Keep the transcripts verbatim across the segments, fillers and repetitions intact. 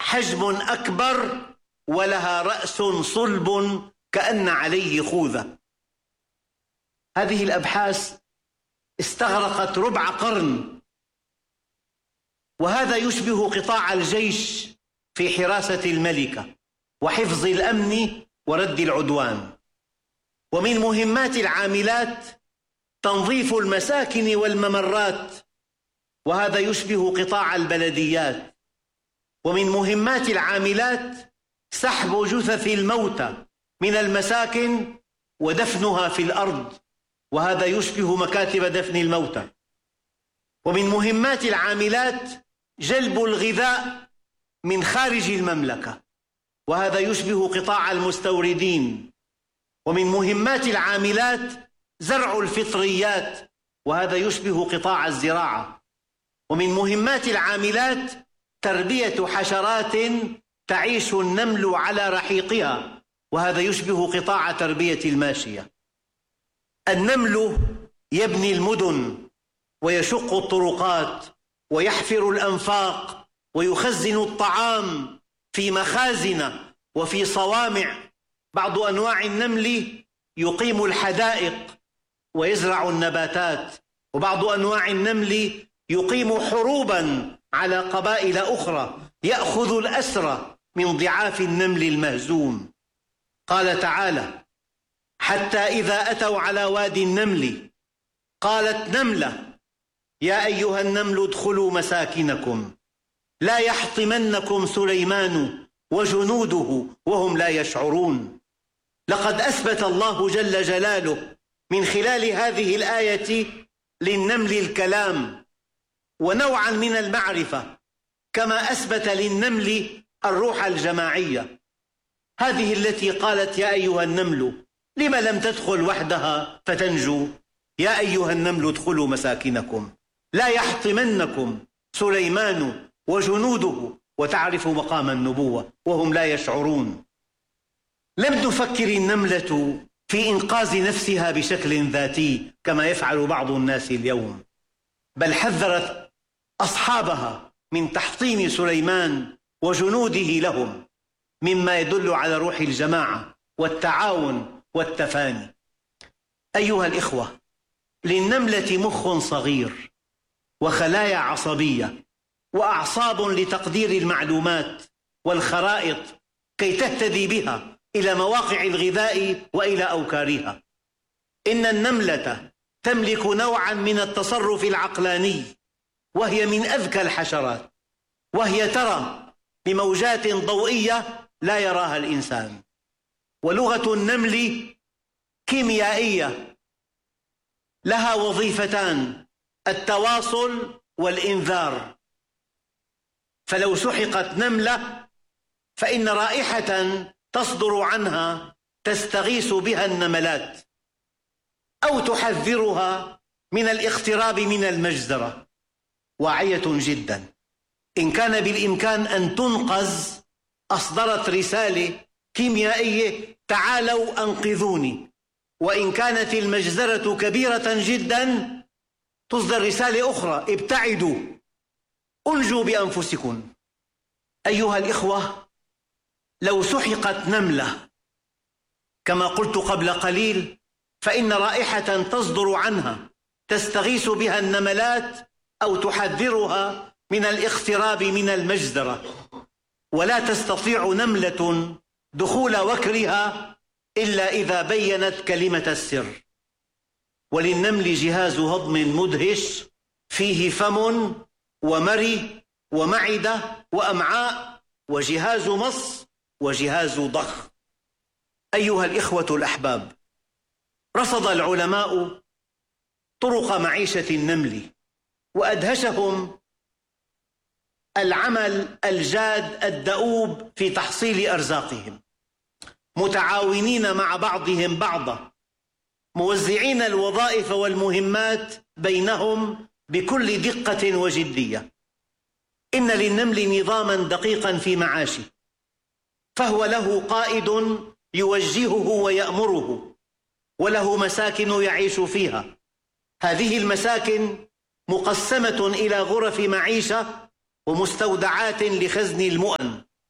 حجم أكبر ولها رأس صلب كأن عليه خوذة. هذه الأبحاث استغرقت ربع قرن، وهذا يشبه قطاع الجيش في حراسة الملكة وحفظ الأمن ورد العدوان. ومن مهمات العاملات تنظيف المساكن والممرات، وهذا يشبه قطاع البلديات. ومن مهمات العاملات سحب جثث الموتى من المساكن ودفنها في الأرض، وهذا يشبه مكاتب دفن الموتى. ومن مهمات العاملات جلب الغذاء من خارج المملكة، وهذا يشبه قطاع المستوردين. ومن مهمات العاملات زرع الفطريات، وهذا يشبه قطاع الزراعة. ومن مهمات العاملات تربية حشرات تعيش النمل على رحيقها، وهذا يشبه قطاع تربية الماشية. النمل يبني المدن ويشق الطرقات ويحفر الأنفاق ويخزن الطعام في مخازن وفي صوامع. بعض أنواع النمل يقيم الحدائق ويزرع النباتات، وبعض أنواع النمل يقيم حروبا على قبائل أخرى، يأخذ الأسرى من ضعاف النمل المهزوم. قال تعالى: حتى إذا أتوا على وادي النمل قالت نملة يا أيها النمل ادخلوا مساكنكم لا يحطمنكم سليمان وجنوده وهم لا يشعرون. لقد أثبت الله جل جلاله من خلال هذه الآية للنمل الكلام ونوعا من المعرفة، كما أثبت للنمل الروح الجماعية. هذه التي قالت يا أيها النمل لم لم تدخل وحدها فتنجو؟ يا أيها النمل ادخلوا مساكنكم لا يحطمنكم سليمان وجنوده، وتعرف مقام النبوة وهم لا يشعرون. لم تفكر النملة في إنقاذ نفسها بشكل ذاتي كما يفعل بعض الناس اليوم، بل حذرت أصحابها من تحطيم سليمان وجنوده لهم، مما يدل على روح الجماعة والتعاون والتفاني. أيها الإخوة، للنملة مخ صغير وخلايا عصبية وأعصاب لتقدير المعلومات والخرائط كي تهتدي بها إلى مواقع الغذاء وإلى أوكارها. إن النملة تملك نوعا من التصرف العقلاني، وهي من أذكى الحشرات، وهي ترى بموجات ضوئية لا يراها الإنسان. ولغة النمل كيميائية لها وظيفتان: التواصل والإنذار. فلو سحقت نملة فإن رائحة تصدر عنها تستغيث بها النملات أو تحذرها من الاقتراب من المجزرة. واعية جدا، إن كان بالإمكان أن تنقذ أصدرت رسالة كيميائية: تعالوا أنقذوني. وإن كانت المجزرة كبيرة جدا تصدر رسالة أخرى: ابتعدوا، أنجوا بأنفسكم. أيها الإخوة، لو سحقت نملة كما قلت قبل قليل فإن رائحة تصدر عنها تستغيث بها النملات أو تحذرها من الاقتراب من المجزرة، ولا تستطيع نملة دخول وكرها إلا إذا بينت كلمة السر. وللنمل جهاز هضم مدهش فيه فم ومري ومعدة وأمعاء وجهاز مص وجهاز ضخ. أيها الإخوة الأحباب، رصد العلماء طرق معيشة النمل، وأدهشهم العمل الجاد الدؤوب في تحصيل أرزاقهم، متعاونين مع بعضهم بعضا، موزعين الوظائف والمهمات بينهم بكل دقة وجدية. إن للنمل نظاما دقيقا في معاشه، فهو له قائد يوجهه ويأمره، وله مساكن يعيش فيها. هذه المساكن مقسمة إلى غرف معيشة ومستودعات لخزن المؤن،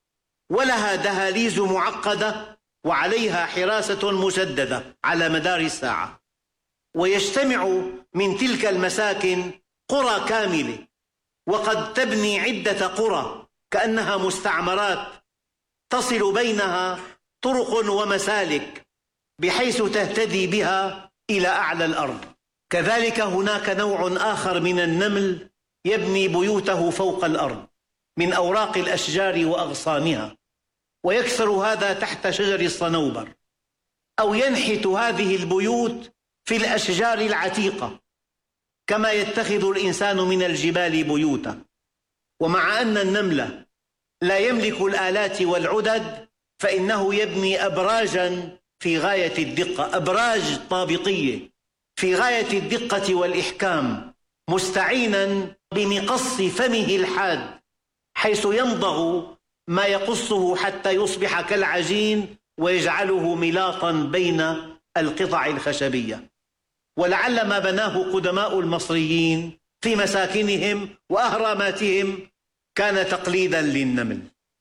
ولها دهاليز معقدة وعليها حراسة مشددة على مدار الساعة. ويجتمع من تلك المساكن قرى كاملة، وقد تبني عدة قرى كأنها مستعمرات تصل بينها طرق ومسالك بحيث تهتدي بها إلى أعلى الأرض. كذلك هناك نوع آخر من النمل يبني بيوته فوق الأرض من أوراق الأشجار وأغصانها، ويكثر هذا تحت شجر الصنوبر، أو ينحت هذه البيوت في الأشجار العتيقة كما يتخذ الإنسان من الجبال بيوتا. ومع أن النمل لا يملك الآلات والعدد، فإنه يبني أبراجا في غاية الدقة، أبراج طابقية في غاية الدقة والإحكام، مستعينا بمقص فمه الحاد حيث يمضغ ما يقصه حتى يصبح كالعجين ويجعله ملاطا بين القطع الخشبية. ولعل ما بناه قدماء المصريين في مساكنهم وأهراماتهم كان تقليدا للنمل.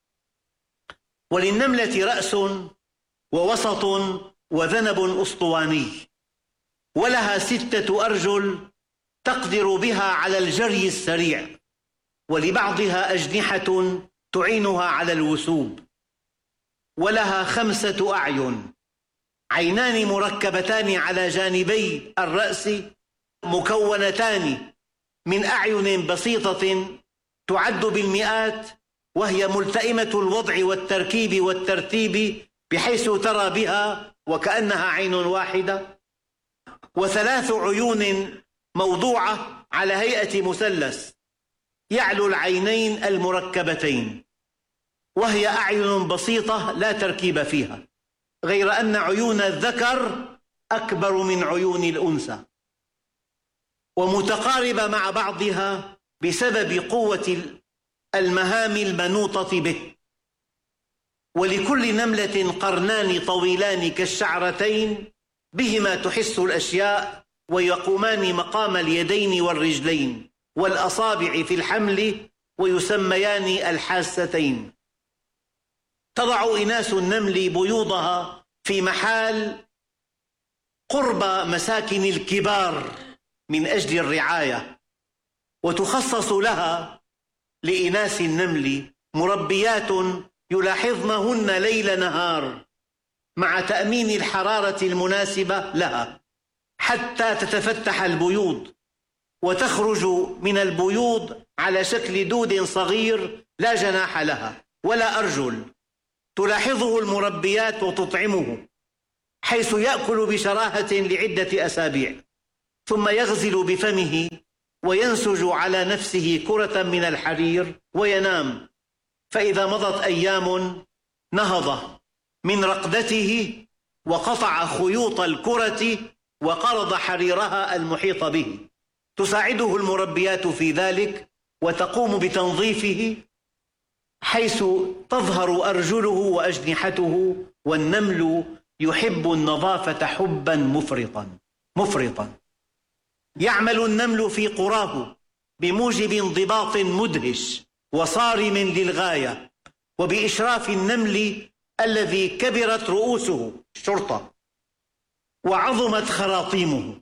وللنملة رأس ووسط وذنب أسطواني، ولها ستة أرجل تقدر بها على الجري السريع، ولبعضها أجنحة تعينها على الوثوب، ولها خمسة أعين، عينان مركبتان على جانبي الرأس مكونتان من أعين بسيطة تعد بالمئات، وهي ملتئمة الوضع والتركيب والترتيب بحيث ترى بها وكأنها عين واحدة، وثلاث عيون موضوعة على هيئة مثلث يعلو العينين المركبتين، وهي أعين بسيطة لا تركيب فيها، غير أن عيون الذكر أكبر من عيون الأنثى ومتقاربة مع بعضها بسبب قوة المهام المنوطة به. ولكل نملة قرنان طويلان كالشعرتين بهما تحس الأشياء، ويقومان مقام اليدين والرجلين والأصابع في الحمل، ويسميان الحاستين. تضع إناث النمل بيوضها في محال قرب مساكن الكبار من أجل الرعاية، وتخصص لها لإناث النمل مربيات يلاحظنهن ليل نهار مع تأمين الحرارة المناسبة لها حتى تتفتح البيوض وتخرج من البيوض على شكل دود صغير لا جناح لها ولا أرجل، تلاحظه المربيات وتطعمه، حيث يأكل بشراهة لعدة أسابيع، ثم يغزل بفمه وينسج على نفسه كرة من الحرير وينام. فإذا مضت أيام نهض من رقدته وقطع خيوط الكرة وقرض حريرها المحيط به. تساعده المربيات في ذلك وتقوم بتنظيفه، حيث تظهر أرجله وأجنحته، والنمل يحب النظافة حبا مفرطا مفرطا. يعمل النمل في قراه بموجب انضباط مدهش وصارم للغاية، وبإشراف النمل الذي كبرت رؤوسه الشرطة وعظمت خراطيمه.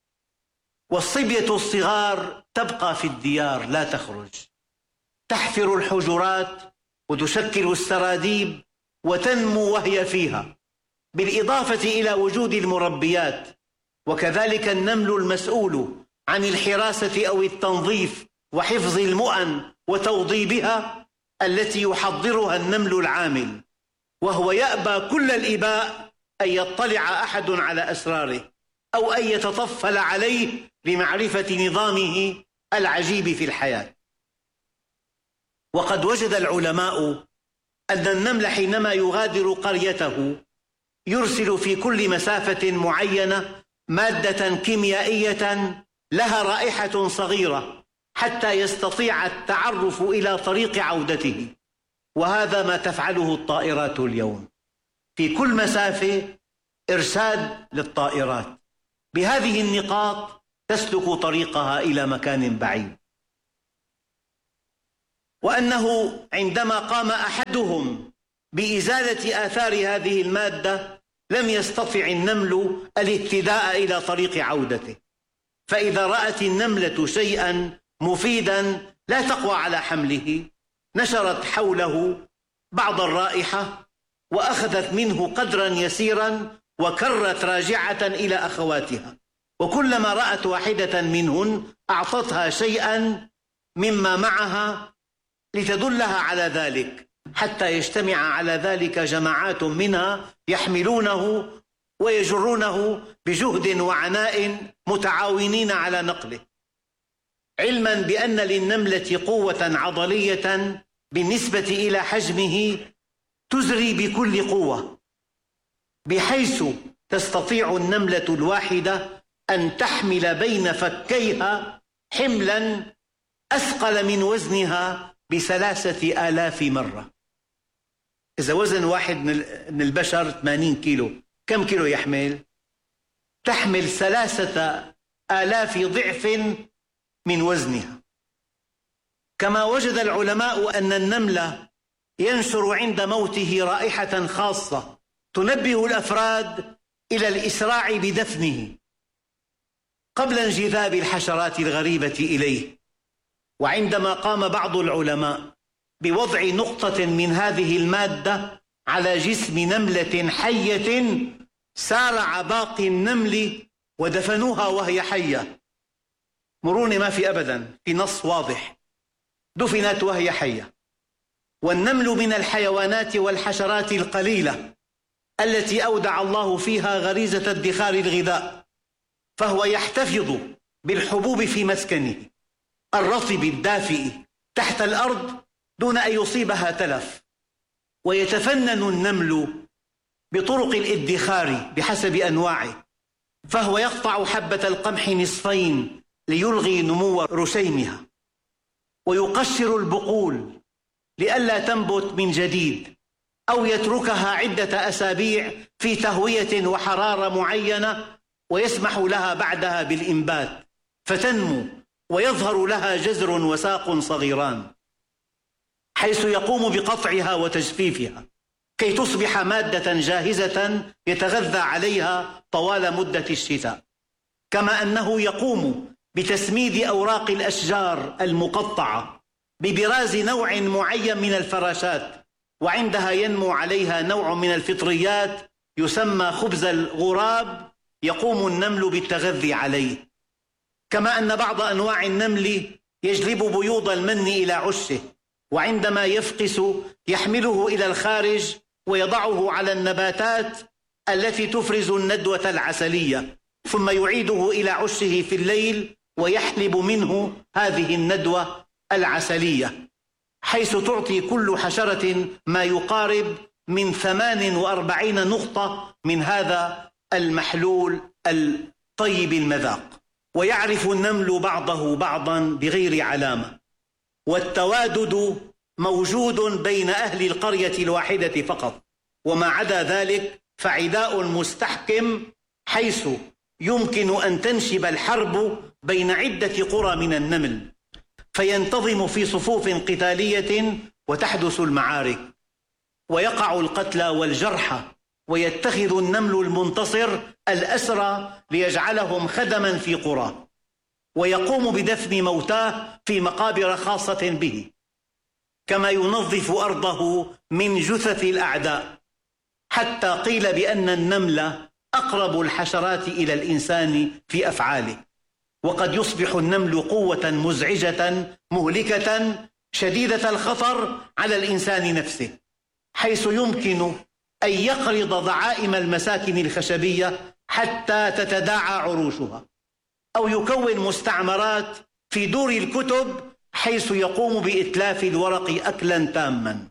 والصبية الصغار تبقى في الديار لا تخرج، تحفر الحجرات وتشكل السراديب وتنمو وهي فيها، بالإضافة إلى وجود المربيات. وكذلك النمل المسؤول عن الحراسة أو التنظيف وحفظ المؤن وتوضيبها التي يحضرها النمل العامل، وهو يأبى كل الإباء أن يطلع أحد على أسراره أو أن يتطفل عليه لمعرفة نظامه العجيب في الحياة. وقد وجد العلماء أن النمل حينما يغادر قريته يرسل في كل مسافة معينة مادة كيميائية لها رائحة صغيرة حتى يستطيع التعرف إلى طريق عودته. وهذا ما تفعله الطائرات اليوم، في كل مسافة إرشاد للطائرات بهذه النقاط تسلك طريقها إلى مكان بعيد. وأنه عندما قام أحدهم بإزالة آثار هذه المادة لم يستطع النمل الاهتداء إلى طريق عودته، فإذا رأت النملة شيئا مفيدا لا تقوى على حمله نشرت حوله بعض الرائحة وأخذت منه قدرا يسيرا وكرت راجعة إلى أخواتها، وكلما رأت واحدة منهن أعطتها شيئا مما معها لتدلها على ذلك، حتى يجتمع على ذلك جماعات منها يحملونه ويجرونه بجهد وعناء متعاونين على نقله، علما بأن للنملة قوة عضلية بالنسبة إلى حجمه تزري بكل قوة، بحيث تستطيع النملة الواحدة أن تحمل بين فكيها حملا أثقل من وزنها بثلاثة آلاف مرة. إذا وزن واحد من البشر ثمانين كيلو، كم كيلو يحمل؟ تحمل ثلاثة آلاف ضعف من وزنها. كما وجد العلماء أن النملة ينشر عند موته رائحة خاصة تنبه الأفراد إلى الإسراع بدفنه قبل انجذاب الحشرات الغريبة إليه. وعندما قام بعض العلماء بوضع نقطة من هذه المادة على جسم نملة حية سارع باقي النمل ودفنوها وهي حية. مرونة ما في أبدا، في نص واضح، دفنت وهي حية. والنمل من الحيوانات والحشرات القليلة التي أودع الله فيها غريزة ادخار الغذاء، فهو يحتفظ بالحبوب في مسكنه الرطب الدافئ تحت الأرض دون أن يصيبها تلف. ويتفنن النمل بطرق الادخار بحسب أنواعه، فهو يقطع حبة القمح نصفين ليلغي نمو رشيمها، ويقشر البقول لئلا تنبت من جديد، أو يتركها عدة أسابيع في تهوية وحرارة معينة ويسمح لها بعدها بالإنبات فتنمو ويظهر لها جذر وساق صغيران، حيث يقوم بقطعها وتجفيفها كي تصبح مادة جاهزة يتغذى عليها طوال مدة الشتاء. كما أنه يقوم بتسميد أوراق الأشجار المقطعة ببراز نوع معين من الفراشات، وعندها ينمو عليها نوع من الفطريات يسمى خبز الغراب يقوم النمل بالتغذي عليه. كما أن بعض أنواع النمل يجلب بيوض المن إلى عشه، وعندما يفقس يحمله إلى الخارج ويضعه على النباتات التي تفرز الندوة العسلية، ثم يعيده إلى عشه في الليل ويحلب منه هذه الندوة العسلية، حيث تعطي كل حشرة ما يقارب من ثمان وأربعين نقطة من هذا المحلول الطيب المذاق. ويعرف النمل بعضه بعضا بغير علامة، والتوادد موجود بين أهل القرية الواحدة فقط، وما عدا ذلك فعداء مستحكم، حيث يمكن أن تنشب الحرب بين عدة قرى من النمل فينتظم في صفوف قتالية وتحدث المعارك ويقع القتلى والجرحى، ويتخذ النمل المنتصر الأسرى ليجعلهم خدما في قرى، ويقوم بدفن موتاه في مقابر خاصة به، كما ينظف أرضه من جثث الأعداء، حتى قيل بأن النمل أقرب الحشرات إلى الإنسان في أفعاله. وقد يصبح النمل قوة مزعجة مهلكة شديدة الخطر على الإنسان نفسه، حيث يمكن أن يقرض ضعائم المساكن الخشبية حتى تتداعى عروشها، أو يكون مستعمرات في دور الكتب حيث يقوم بإتلاف الورق أكلا تاما.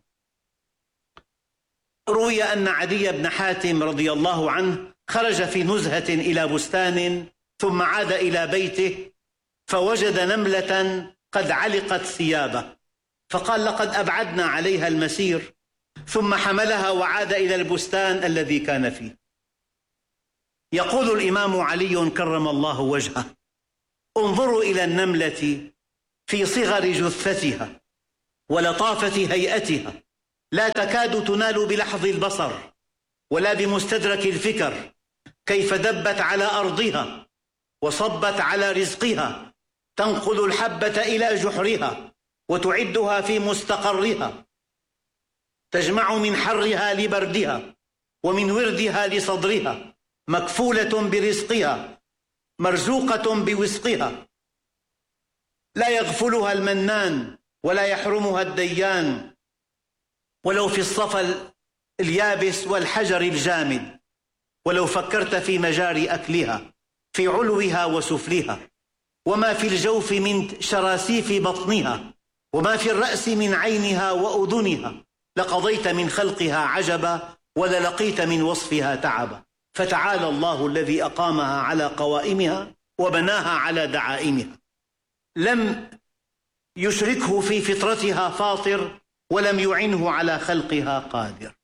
روي أن عدي بن حاتم رضي الله عنه خرج في نزهة إلى بستان ثم عاد إلى بيته فوجد نملة قد علقت ثيابه، فقال لقد أبعدنا عليها المسير، ثم حملها وعاد إلى البستان الذي كان فيه. يقول الإمام علي كرم الله وجهه: انظروا إلى النملة في صغر جثتها ولطافة هيئتها، لا تكاد تنال بلحظ البصر ولا بمستدرك الفكر، كيف دبت على أرضها وصبت على رزقها، تنقل الحبة إلى جحرها وتعدها في مستقرها، تجمع من حرها لبردها ومن وردها لصدرها، مكفولة برزقها مرزوقة بوسقها، لا يغفلها المنان ولا يحرمها الديان، ولو في الصفا اليابس والحجر الجامد، ولو فكرت في مجاري أكلها، في علوها وسفلها، وما في الجوف من شراسيف بطنها، وما في الرأس من عينها وأذنها، لقضيت من خلقها عجبا وللقيت من وصفها تعبا. فتعالى الله الذي أقامها على قوائمها وبناها على دعائمها، لم يشركه في فطرتها فاطر ولم يعنه على خلقها قادر.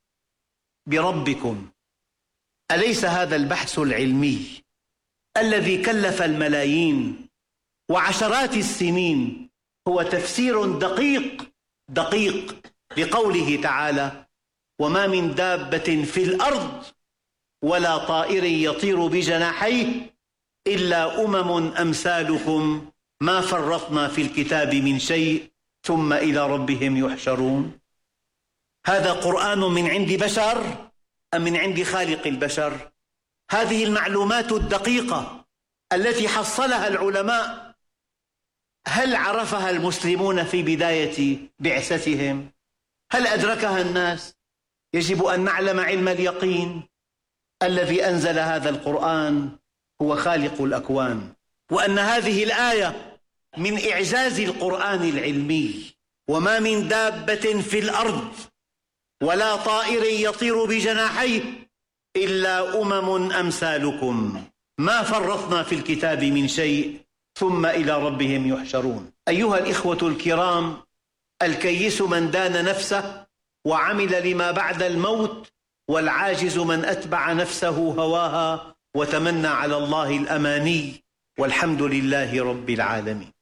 بربكم، أليس هذا البحث العلمي الذي كلف الملايين وعشرات السنين هو تفسير دقيق دقيق لقوله تعالى: وما من دابة في الأرض ولا طائر يطير بجناحيه إلا أمم أمثالكم ما فرطنا في الكتاب من شيء ثم إلى ربهم يحشرون. هذا قرآن من عند بشر أم من عند خالق البشر؟ هذه المعلومات الدقيقة التي حصلها العلماء هل عرفها المسلمون في بداية بعثتهم؟ هل أدركها الناس؟ يجب أن نعلم علم اليقين الذي أنزل هذا القرآن هو خالق الأكوان، وأن هذه الآية من إعجاز القرآن العلمي: وما من دابة في الأرض ولا طائر يطير بجناحيه إلا أمم أمثالكم ما فرطنا في الكتاب من شيء ثم إلى ربهم يحشرون. أيها الإخوة الكرام، الكيس من دان نفسه وعمل لما بعد الموت، والعاجز من أتبع نفسه هواها وتمنى على الله الأماني، والحمد لله رب العالمين.